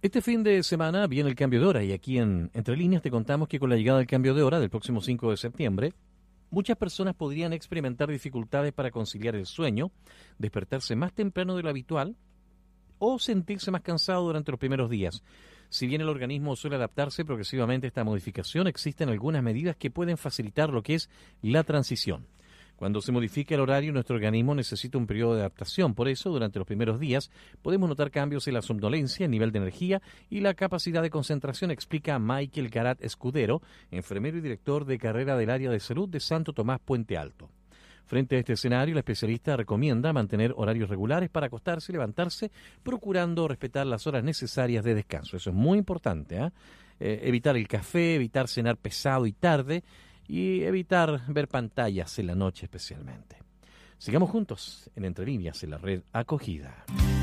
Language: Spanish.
Este fin de semana viene el cambio de hora y aquí en Entre Líneas te contamos que con la llegada del cambio de hora del próximo 5 de septiembre, muchas personas podrían experimentar dificultades para conciliar el sueño, despertarse más temprano de lo habitual o sentirse más cansado durante los primeros días. Si bien el organismo suele adaptarse progresivamente a esta modificación, existen algunas medidas que pueden facilitar lo que es la transición. Cuando se modifica el horario, nuestro organismo necesita un periodo de adaptación. Por eso, durante los primeros días, podemos notar cambios en la somnolencia, el nivel de energía y la capacidad de concentración, explica Michael Garat Escudero, enfermero y director de carrera del área de salud de Santo Tomás Puente Alto. Frente a este escenario, el especialista recomienda mantener horarios regulares para acostarse y levantarse, procurando respetar las horas necesarias de descanso. Eso es muy importante, evitar el café, evitar cenar pesado y tarde, y evitar ver pantallas en la noche especialmente. Sigamos juntos en Entre Líneas en la red Acogida.